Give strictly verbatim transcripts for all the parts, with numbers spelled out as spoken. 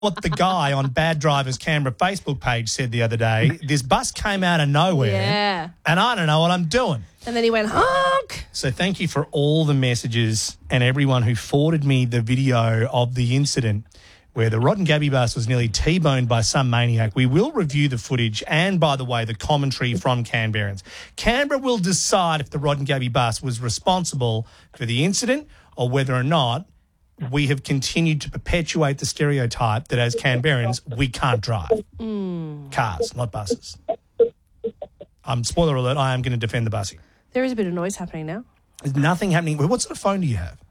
what the guy on Bad Drivers Canberra Facebook page said the other day. This bus came out of nowhere, Yeah. and I don't know what I'm doing. And then he went, honk. So thank you for all the messages and everyone who forwarded me the video of the incident where the Rod and Gabby bus was nearly T-boned by some maniac. We will review the footage and, by the way, the commentary from Canberrans. Canberra will decide if the Rod and Gabby bus was responsible for the incident or whether or not we have continued to perpetuate the stereotype that as Canberrans, we can't drive. Mm. Cars, not buses. Um, spoiler alert, I am going to defend the bussy. There is a bit of noise happening now. There's nothing happening. What sort of phone do you have?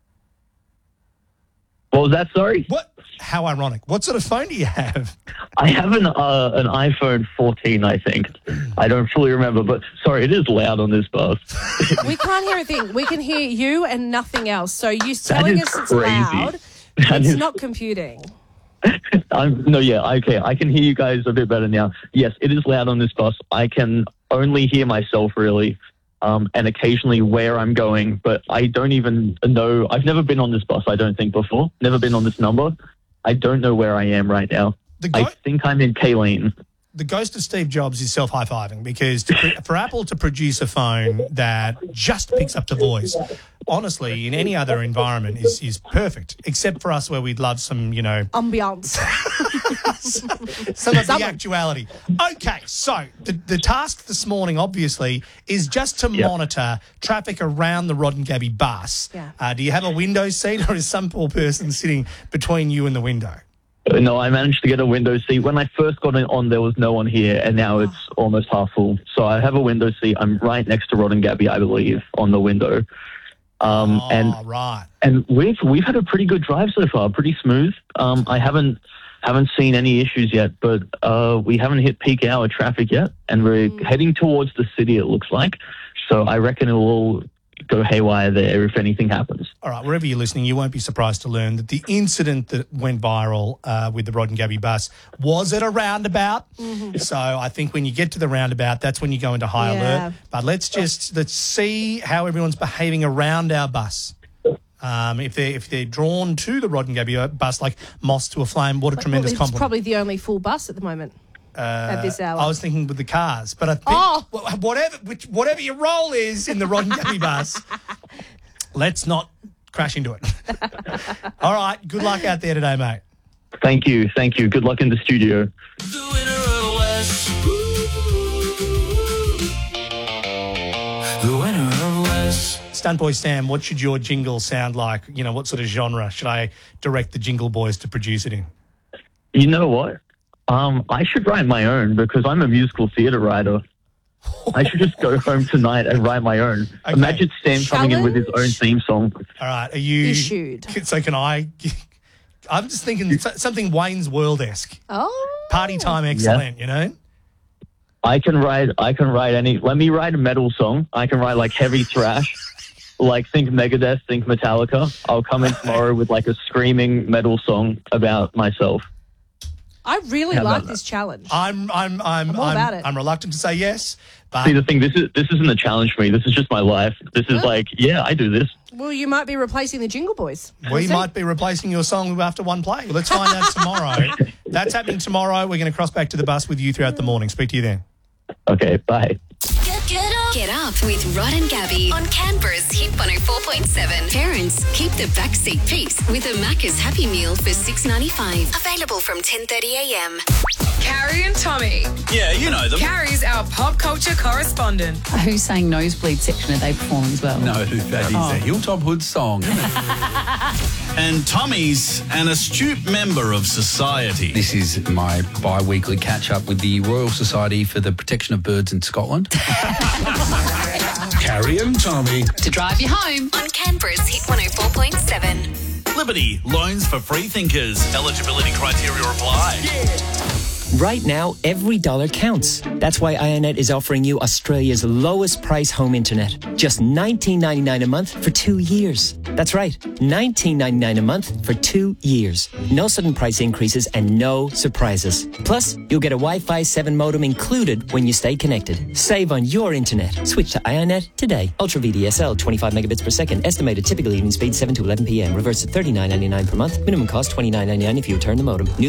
What was that, sorry? What? How ironic. What sort of phone do you have? I have an uh, an iPhone fourteen, I think. I don't fully remember, but sorry, it is loud on this bus. We can't hear a thing. We can hear you and nothing else. So you telling is us it's crazy. loud, That it's is- not computing. I'm, no, yeah, okay, I can hear you guys a bit better now. Yes, it is loud on this bus. I can only hear myself, really, um, and occasionally where I'm going, but I don't even know. I've never been on this bus, I don't think, before. Never been on this number. I don't know where I am right now. The I go- think I'm in K-Lane. The ghost of Steve Jobs is self-high-fiving because to, pre- for Apple to produce a phone that just picks up the voice, honestly, in any other environment is is perfect, except for us where we'd love some, you know, Ambiance. some of the actuality. Okay, so the, the task this morning, obviously, is just to Yep. monitor traffic around the Rod and Gabby bus. Yeah. Uh, do you have a window seat or is some poor person sitting between you and the window? No, I managed to get a window seat. When I first got it on, there was no one here, and now it's almost half full. So I have a window seat. I'm right next to Rod and Gabby, I believe, on the window. Um, oh, and right. and we've we've had a pretty good drive so far, pretty smooth. Um, I haven't haven't seen any issues yet, but uh, we haven't hit peak hour traffic yet, and we're Mm. heading towards the city. It looks like, so I reckon it will go haywire there if anything happens. All right, wherever you're listening, you won't be surprised to learn that the incident that went viral uh, with the Rod and Gabby bus was at a roundabout. Mm-hmm. So I think when you get to the roundabout, that's when you go into high Yeah. alert. But let's just let's see how everyone's behaving around our bus. Um, if they're if they're drawn to the Rod and Gabby bus like moths to a flame, what a tremendous Well, it's compliment. probably the only full bus at the moment at this hour. I was thinking with the cars, but I think Oh. wh- whatever which, whatever your role is in the Rod and Gabby bus, let's not crash into it. All right, good luck out there today, mate. Thank you, thank you. Good luck in the studio. The winner of the West. The winner of the West. Stunt Boy Sam, what should your jingle sound like? You know, what sort of genre should I direct the Jingle Boys to produce it in? You know what? Um, I should write my own because I'm a musical theatre writer. I should just go home tonight and write my own. Okay. Imagine Sam coming in with his own Challenge theme song. All right, are you... Issued. So can I... I'm just thinking so- something Wayne's World-esque. Oh. Party time excellent, you know? I can write. I can write any. Let me write a metal song. I can write like heavy thrash, like think Megadeth, think Metallica. I'll come in tomorrow with like a screaming metal song about myself. I really How like about this challenge. I'm I'm I'm I'm all I'm, about it. I'm reluctant to say yes, but See, the thing, this is this isn't a challenge for me. This is just my life. This is Good. like, yeah, I do this. Well, you might be replacing the Jingle Boys. we We'll see. might be replacing your song after one play. Let's find out tomorrow. That's happening tomorrow. We're going to cross back to the bus with you throughout the morning. Speak to you then. Okay, bye. Get, get up. Get up with Rod and Gabby on Canberra's Hit one oh four point seven. Parents, keep the backseat peace with a Macca's Happy Meal for six ninety-five. Available from ten thirty a.m. Carrie and Tommy. Yeah, you know them. Carrie's our pop culture correspondent. Who's saying Nosebleed section are they performing as well? No, that is a Hilltop Hood song. And Tommy's an astute member of society. This is my bi-weekly catch-up with the Royal Society for the Protection of Birds in Scotland. Carrie and Tommy. To drive you home. On Canberra's Hit one oh four point seven. Liberty, loans for free thinkers. Eligibility criteria apply. Right now, every dollar counts. That's why I O Net is offering you Australia's lowest price home internet. Just nineteen ninety-nine a month for two years. That's right, nineteen ninety-nine a month for two years. No sudden price increases and no surprises. Plus, you'll get a Wi-Fi seven modem included when you stay connected. Save on your internet. Switch to IONET today. Ultra V D S L, twenty-five megabits per second. Estimated typical evening speed seven to eleven p.m. Reverse at thirty-nine ninety-nine per month. Minimum cost twenty-nine ninety-nine if you return the modem. New